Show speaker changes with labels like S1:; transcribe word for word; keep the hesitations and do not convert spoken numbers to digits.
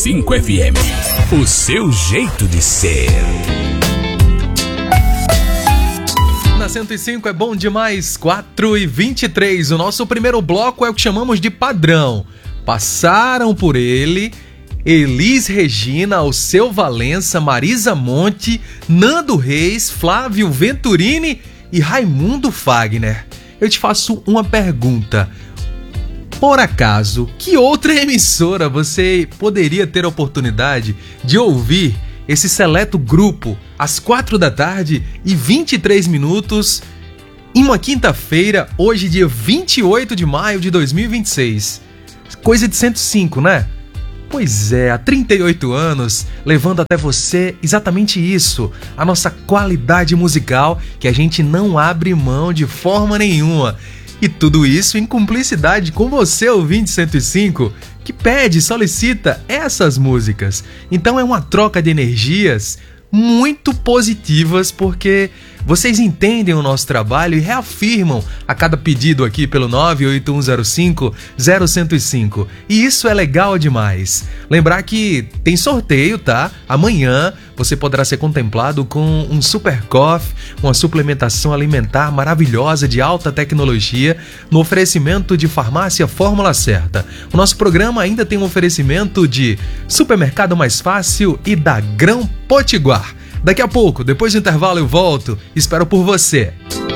S1: cinco F M. O seu jeito de ser.
S2: Na cento e cinco é bom demais, quatro e vinte e três. O nosso primeiro bloco é o que chamamos de padrão. Passaram por ele Elis Regina, Alceu Valença, Marisa Monte, Nando Reis, Flávio Venturini e Raimundo Fagner. Eu te faço uma pergunta. Por acaso, que outra emissora você poderia ter a oportunidade de ouvir esse seleto grupo às quatro da tarde e vinte e três minutos em uma quinta-feira, hoje dia vinte e oito de maio de dois mil e vinte e seis? Coisa de cento e cinco, né? Pois é, há trinta e oito anos, levando até você exatamente isso, a nossa qualidade musical que a gente não abre mão de forma nenhuma. E tudo isso em cumplicidade com você, ouvinte cento e cinco, que pede, solicita essas músicas. Então é uma troca de energias muito positivas, porque vocês entendem o nosso trabalho e reafirmam a cada pedido aqui pelo nove oito um zero cinco zero zero zero cinco. E isso é legal demais. Lembrar que tem sorteio, tá? Amanhã você poderá ser contemplado com um super coffee, uma suplementação alimentar maravilhosa de alta tecnologia no oferecimento de Farmácia Fórmula Certa. O nosso programa ainda tem um oferecimento de Supermercado Mais Fácil e da Grão Potiguar. Daqui a pouco, depois do intervalo, eu volto. Espero por você.